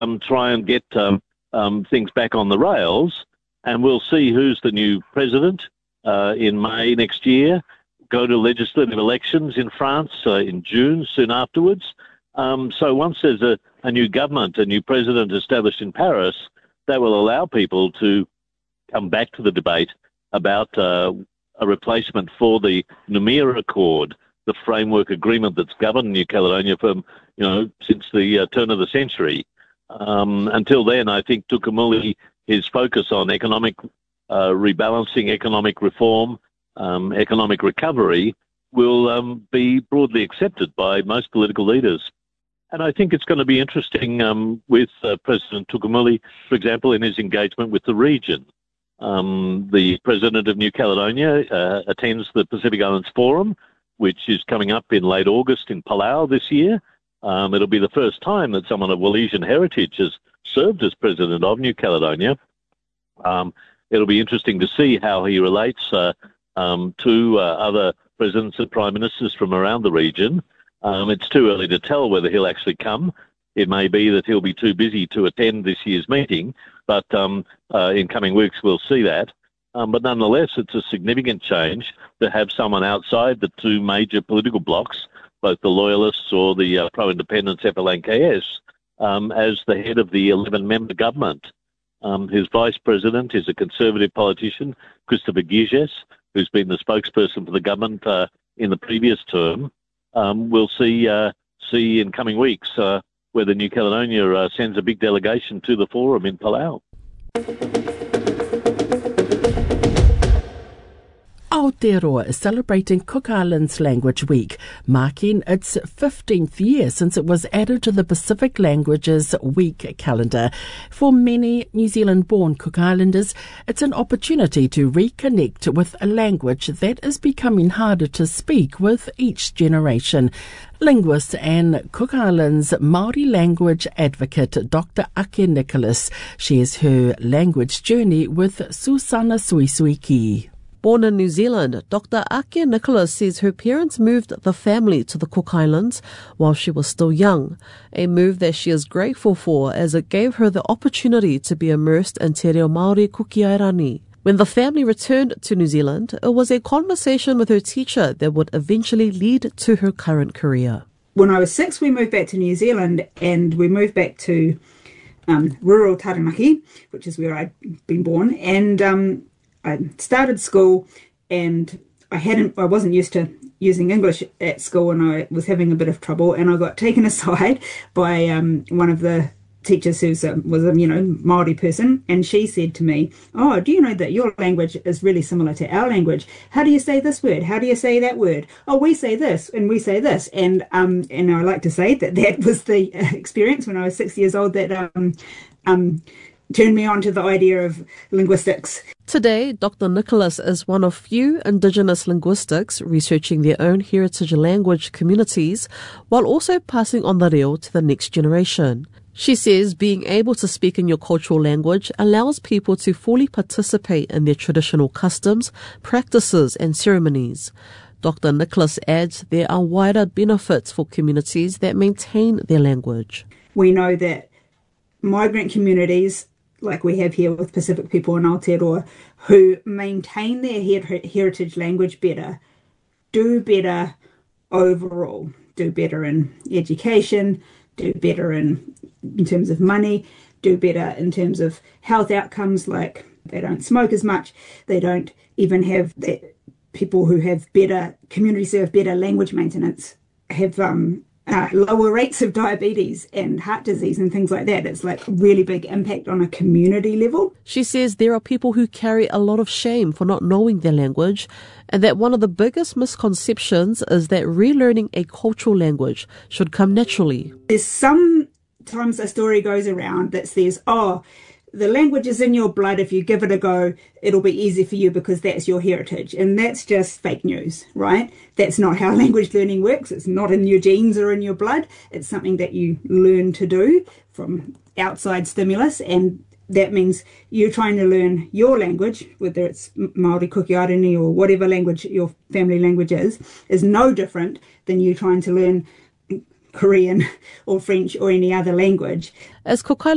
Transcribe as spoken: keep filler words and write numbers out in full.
um, try and get um, um, things back on the rails, and we'll see who's the new president uh, in May next year, go to legislative elections in France uh, in June, soon afterwards. Um, so once there's a, a new government, a new president established in Paris, that will allow people to come back to the debate about uh, a replacement for the Noumea Accord, the framework agreement that's governed New Caledonia from, you know, since the uh, turn of the century. Um, until then, I think Tukumuli, his focus on economic uh, rebalancing, economic reform, um, economic recovery will um, be broadly accepted by most political leaders. And I think it's going to be interesting um, with uh, President Tukumuli, for example, in his engagement with the region. Um, the President of New Caledonia uh, attends the Pacific Islands Forum, which is coming up in late August in Palau this year. Um, it'll be the first time that someone of Wallisian heritage has served as President of New Caledonia. Um, it'll be interesting to see how he relates uh, um, to uh, other presidents and prime ministers from around the region. Um, it's too early to tell whether he'll actually come. It may be that he'll be too busy to attend this year's meeting, but um, uh, in coming weeks we'll see that. Um, but nonetheless, it's a significant change to have someone outside the two major political blocs, both the Loyalists or the uh, pro-independence F L N K S, um, as the head of the eleven-member government. Um, his vice president is a Conservative politician, Christopher Giges, who's been the spokesperson for the government uh, in the previous term. Um, we'll see uh, see in coming weeks uh, whether New Caledonia uh, sends a big delegation to the forum in Palau. Aotearoa is celebrating Cook Islands Language Week, marking its fifteenth year since it was added to the Pacific Languages Week calendar. For many New Zealand-born Cook Islanders, it's an opportunity to reconnect with a language that is becoming harder to speak with each generation. Linguist and Cook Islands Māori language advocate Doctor Ake Nicholas shares her language journey with Susana Suisuiki. Born in New Zealand, Doctor Ake Nicholas says her parents moved the family to the Cook Islands while she was still young, a move that she is grateful for as it gave her the opportunity to be immersed in te reo Māori kukiairani. When the family returned to New Zealand, it was a conversation with her teacher that would eventually lead to her current career. When I was six, we moved back to New Zealand, and we moved back to um, rural Taranaki, which is where I'd been born, and um, I started school, and I hadn't, I wasn't used to using English at school, and I was having a bit of trouble, and I got taken aside by um, one of the teachers who was a, you know, Māori person, and she said to me, "Oh, do you know that your language is really similar to our language? How do you say this word? How do you say that word? Oh, we say this, and we say this." And um, and I like to say that that was the experience when I was six years old that um, um, turned me on to the idea of linguistics. Today, Doctor Nicholas is one of few Indigenous linguistics researching their own heritage language communities while also passing on the reo to the next generation. She says being able to speak in your cultural language allows people to fully participate in their traditional customs, practices and ceremonies. Doctor Nicholas adds there are wider benefits for communities that maintain their language. We know that migrant communities, like we have here with Pacific people in Aotearoa, who maintain their her- heritage language better, do better overall, do better in education, do better in, in terms of money, do better in terms of health outcomes, like they don't smoke as much, they don't even have, the people who have better, communities who have better language maintenance have um, Uh, lower rates of diabetes and heart disease and things like that. It's like a really big impact on a community level. She says there are people who carry a lot of shame for not knowing their language, and that one of the biggest misconceptions is that relearning a cultural language should come naturally. There's sometimes a story goes around that says, oh, the language is in your blood. If you give it a go, it'll be easy for you because that's your heritage. And that's just fake news, right? That's not how language learning works. It's not in your genes or in your blood. It's something that you learn to do from outside stimulus. And that means you're trying to learn your language, whether it's Māori kukiairani or whatever language your family language is, is no different than you trying to learn Korean or French or any other language. As Cook